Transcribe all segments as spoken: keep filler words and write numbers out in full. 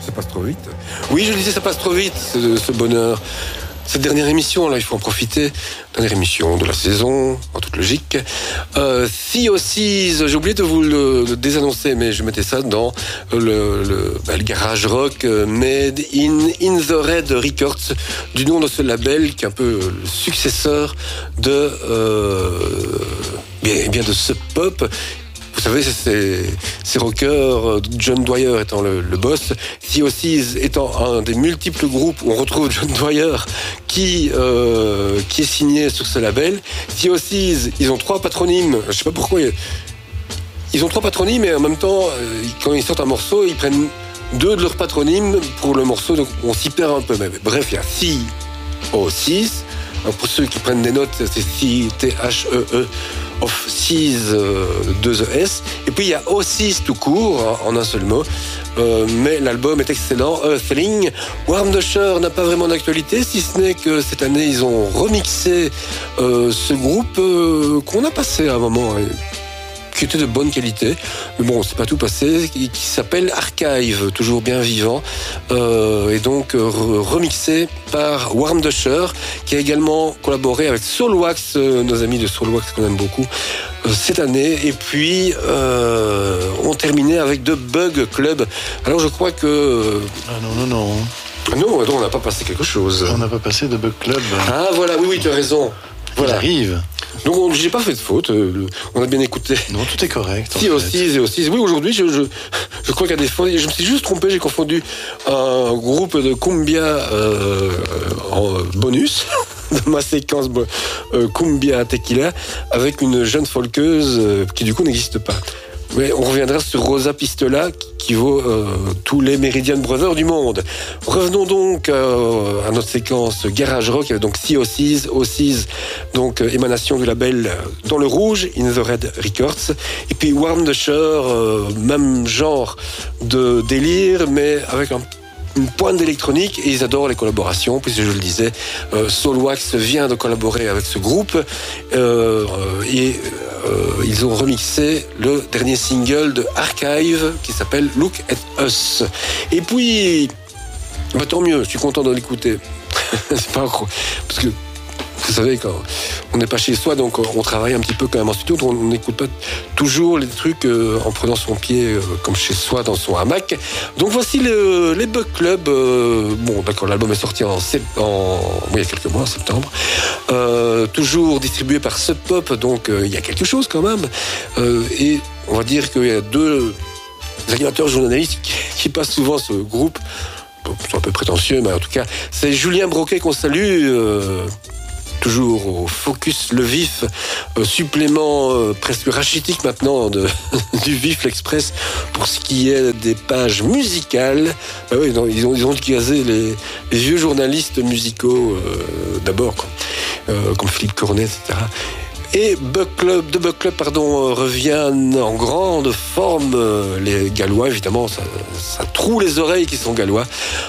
Ça passe trop vite. Oui, je disais, ça passe trop vite, ce, ce bonheur. Cette dernière émission, là, il faut en profiter. Dernière émission de la saison, en toute logique. Euh, Sea of Seas, j'ai oublié de vous le, le désannoncer, mais je mettais ça dans le, le, bah, le garage rock Made in, in the Red Records, du nom de ce label qui est un peu le successeur de, euh, bien, bien de ce pop. Vous savez, c'est ces rockers, John Dwyer étant le, le boss, Sea of Seas étant un des multiples groupes où on retrouve John Dwyer qui, euh, qui est signé sur ce label. Sea of Seas, ils ont trois patronymes, je sais pas pourquoi, ils ont trois patronymes, mais en même temps, quand ils sortent un morceau, ils prennent deux de leurs patronymes pour le morceau, donc on s'y perd un peu. Mais bref, il y a Sea of Seas. Pour ceux qui prennent des notes, c'est Sea, T H E E, of Seas, euh, deux E S. Et puis il y a Oasis tout court, hein, en un seul mot. Euh, mais l'album est excellent. Earthling. Warm the Shore n'a pas vraiment d'actualité, si ce n'est que cette année, ils ont remixé euh, ce groupe euh, qu'on a passé à un moment, hein, qui était de bonne qualité, mais bon, c'est pas tout passé, qui, qui s'appelle Archive, toujours bien vivant, euh, et donc euh, remixé par Warm the Shore, qui a également collaboré avec Soulwax, euh, nos amis de Soulwax qu'on aime beaucoup, euh, cette année, et puis euh, on terminait avec The Bug Club. Alors je crois que... Ah non, non, non. Non, on n'a pas passé quelque chose. On n'a pas passé The Bug Club. Ah voilà, oui, oui, tu as raison. Voilà. Il arrive. Donc on, j'ai pas fait de faute, euh, on a bien écouté. Non, tout est correct. Si aussi, et aussi. Oui, aujourd'hui, je, je, je crois qu'il y a des fois, je me suis juste trompé, j'ai confondu un groupe de cumbia euh, en bonus dans ma séquence euh, cumbia tequila avec une jeune folkeuse euh, qui du coup n'existe pas. Mais on reviendra sur Rosa Pistola qui vaut euh, tous les Meridian Brothers du monde. Revenons donc euh, à notre séquence Garage Rock, donc Sea of Seas, Oasis, donc euh, émanation du label dans le rouge, In the Red Records. Et puis Warm the Shore, euh, même genre de délire, mais avec un une pointe d'électronique, et ils adorent les collaborations, puisque je le disais, euh, Soulwax vient de collaborer avec ce groupe, euh, et euh, ils ont remixé le dernier single de Archive qui s'appelle Look at Us. Et puis, bah, tant mieux, je suis content de l'écouter. C'est pas gros, parce que vous savez, quand on n'est pas chez soi, donc on travaille un petit peu quand même en studio, donc on n'écoute pas toujours les trucs euh, en prenant son pied euh, comme chez soi dans son hamac. Donc voici le, les Bug Club. Euh, bon, d'accord, l'album est sorti en, sept, en oui, il y a quelques mois, en septembre. Euh, toujours distribué par Sub Pop, donc euh, il y a quelque chose quand même. Euh, et on va dire qu'il y a deux animateurs journalistes qui, qui passent souvent ce groupe. C'est un peu prétentieux, mais en tout cas, c'est Julien Broquet qu'on salue. Euh, toujours au Focus Le Vif, euh, supplément euh, presque rachitique maintenant de, du Vif l'Express pour ce qui est des pages musicales. Ah oui, non, ils ont, ils ont casé les, les vieux journalistes musicaux euh, d'abord, quoi, euh, comme Philippe Cornet, et cetera. Et Bug Club, The Bug Club, pardon, reviennent en grande forme. Euh, les Gallois, évidemment, ça, ça troue les oreilles qui sont Gallois.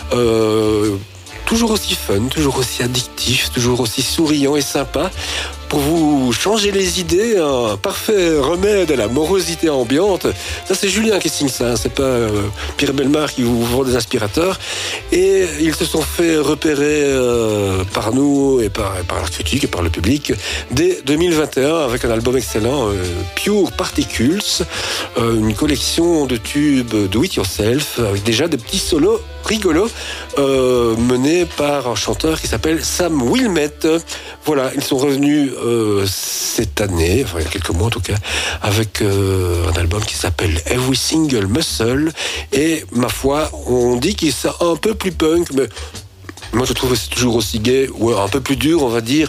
Euh, Toujours aussi fun, toujours aussi addictif, toujours aussi souriant et sympa. Pour vous changer les idées, un parfait remède à la morosité ambiante. Ça, c'est Julien qui signe ça, hein. C'est pas euh, Pierre Bellemare qui vous vend des aspirateurs. Et ils se sont fait repérer euh, par nous et par, et par la critique et par le public dès deux mille vingt et un avec un album excellent, euh, Pure Particles, euh, une collection de tubes do it yourself avec déjà des petits solos rigolos euh, menés par un chanteur qui s'appelle Sam Wilmette. Voilà, ils sont revenus euh, cette année, enfin il y a quelques mois en tout cas, avec euh, un album qui s'appelle Every Single Muscle. Et ma foi, on dit qu'il est un peu plus punk, mais moi je trouve que c'est toujours aussi gay, ou un peu plus dur, on va dire.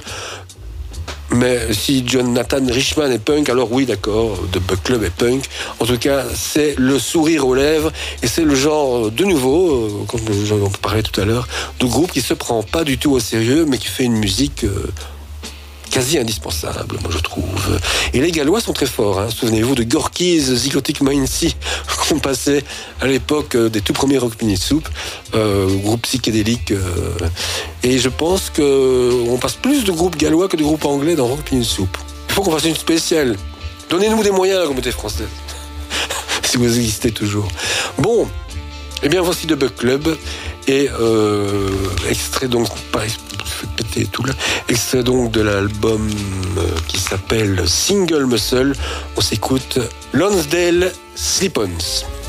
Mais si Jonathan Richman est punk, alors oui, d'accord, The Bug Club est punk. En tout cas, c'est le sourire aux lèvres, et c'est le genre, de nouveau, comme j'en parlais tout à l'heure, de groupe qui se prend pas du tout au sérieux, mais qui fait une musique euh, quasi indispensable, moi je trouve. Et les Gallois sont très forts, hein. Souvenez-vous de Gorky's Zygotic Mindsy qu'on passait à l'époque des tout premiers Rock Mini Soup, euh, groupe psychédélique. Euh, et je pense qu'on passe plus de groupes gallois que de groupes anglais dans Rock Mini Soup. Il faut qu'on fasse une spéciale. Donnez-nous des moyens à la communauté française. Si vous existez toujours. Bon, Eh bien, voici The Bug Club et euh, extrait donc, pareil, je fais péter tout là, extrait donc de l'album euh, qui s'appelle Single Muscle. On s'écoute Lonsdale Slip-Ons.